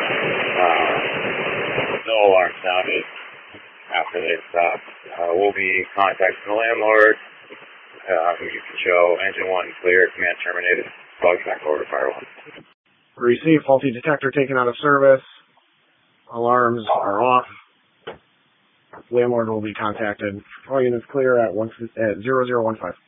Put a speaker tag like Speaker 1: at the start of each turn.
Speaker 1: No alarm sounded after they stopped. We'll be contacting the landlord. You can show engine 1 clear, command terminated. Bugs back over to Fire 1.
Speaker 2: Receive, faulty detector taken out of service. Alarms are off. Landlord will be contacted. All units clear at 0015.